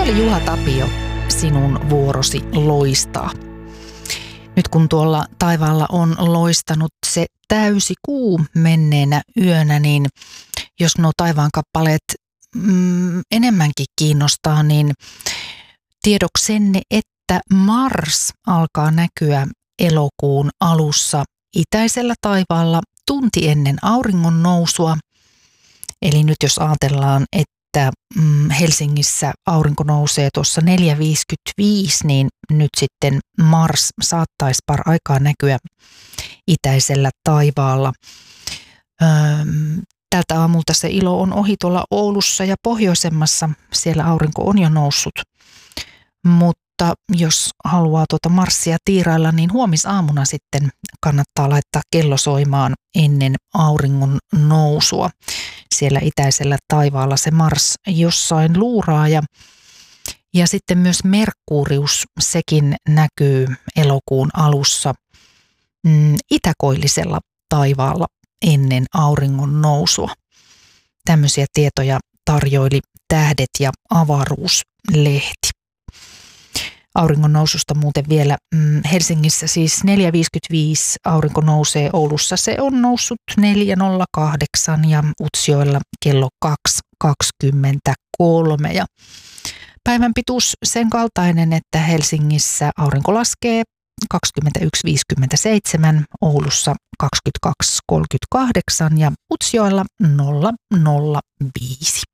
oli Juha Tapio, sinun vuorosi loistaa. Nyt kun tuolla taivaalla on loistanut se täysi kuu menneenä yönä, niin jos nuo taivaan kappaleet enemmänkin kiinnostaa, niin tiedoksenne, että Mars alkaa näkyä elokuun alussa itäisellä taivaalla tunti ennen auringon nousua. Eli nyt jos ajatellaan, että Helsingissä aurinko nousee tuossa 4.55, niin nyt sitten Mars saattaisi par-aikaa näkyä itäisellä taivaalla. Tältä aamulta se ilo on ohi tuolla Oulussa ja pohjoisemmassa. Siellä aurinko on jo noussut. Mutta jos haluaa tuota Marsia tiirailla, niin huomisaamuna sitten kannattaa laittaa kello soimaan ennen auringon nousua. Siellä itäisellä taivaalla se Mars jossain luuraa ja sitten myös Merkurius, sekin näkyy elokuun alussa itäkoillisella taivaalla ennen auringon nousua. Tämmöisiä tietoja tarjoili Tähdet ja avaruuslehti. Auringon noususta muuten vielä Helsingissä siis 4.55 aurinko nousee, Oulussa se on noussut 4.08 ja Utsjoella kello 2.23. Ja päivän pituus sen kaltainen, että Helsingissä aurinko laskee 21.57, Oulussa 22.38 ja Utsjoella 0.05.